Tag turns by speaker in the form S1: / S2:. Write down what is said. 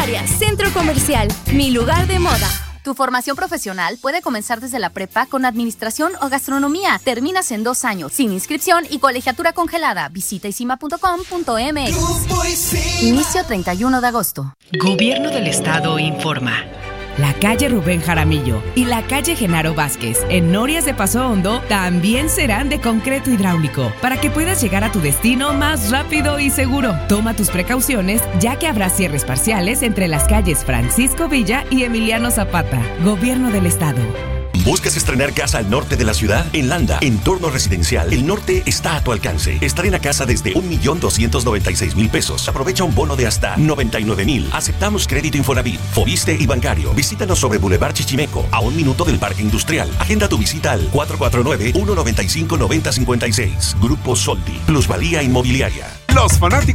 S1: Centro Comercial, mi lugar de moda.
S2: Tu formación profesional puede comenzar desde la prepa con administración o gastronomía. Terminas en 2 años, sin inscripción y colegiatura congelada. Visita isima.com.mx. Inicio 31 de agosto.
S3: Gobierno del Estado informa. La calle Rubén Jaramillo y la calle Genaro Vázquez en Norias de Paso Hondo también serán de concreto hidráulico para que puedas llegar a tu destino más rápido y seguro. Toma tus precauciones, ya que habrá cierres parciales entre las calles Francisco Villa y Emiliano Zapata. Gobierno del Estado.
S4: ¿Buscas estrenar casa al norte de la ciudad? En Landa, Entorno Residencial, el norte está a tu alcance. Estrena casa desde 1,296,000 pesos. Aprovecha un bono de hasta 99,000. Aceptamos crédito Infonavit, Fobiste y bancario. Visítanos sobre Boulevard Chichimeco, a 1 minuto del Parque Industrial. Agenda tu visita al 449-195-9056. Grupo Soldi, Plusvalía Inmobiliaria.
S5: Los fanáticos